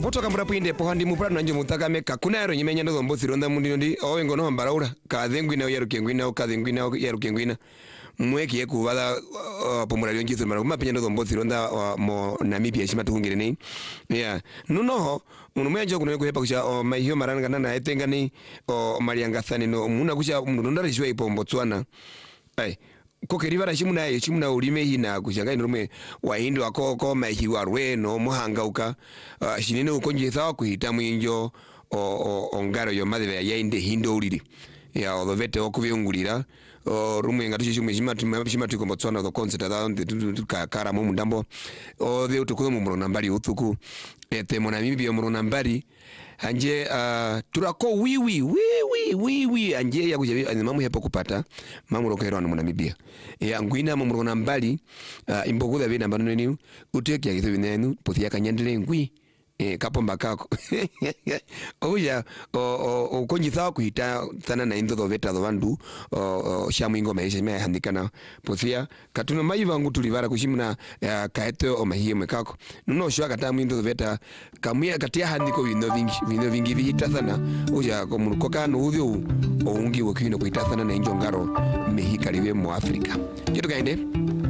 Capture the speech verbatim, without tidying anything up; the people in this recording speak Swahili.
poto kamura pinde po handi mupra nanjo mutakame kakuna yaro nyimenya ndo mbothi ronda mundi ndi owe ngono mbaraura ka dhengwina yaro kengwina ka dhengwina yaro kengwina mweki yeku wala uh, pomura yonjithu mara kuma penya ndo mbothi ronda uh, mo Namibia shima tuhungire nei yeah nuno unumwenjo kuno kuhepa kusha o maihio maranga nana etengani o mariangathani no muna kusha munda rishwe ipo Botswana ai kokeriva shimuna ye shimuna ulime hina kushanga inrume wa hindu akoko maihi warwe no muhangauka uh, shinene ukonjitha kuhita mwinjo o, o, o ngaro yo madheve ya inde hindo uliri ya odovete okubyungulira o rumwe ngatushi shimwe shimatu shimatu ko Botswana the concert that ka kara mu ndambo o de utuko mu murona mbali uthuku ete mona Namibia murona mbali anje uh, turako wiwi wiwi wiwi anje ya kujabi mamu hepo kupata mamu rokero mu Namibia ya ngwina mu murona mbali uh, imboguda bina mbano ni uteke ya kithu nenu pothia kanyandele ngwi eh kapomba kako oya o o konjitha kuhita thana na indo doveta do bandu o shamingo maisha me handikana pothia katuna mai vangu tulivara kushimuna kaeto o mahie mekako nuno shwa kata indo doveta kamia katia handiko windo vingi windo vingi vihita thana oya komuko kanu udhyo o ungi wokino kuhita thana na injongaro mehika liwe mu Afrika jeto kaende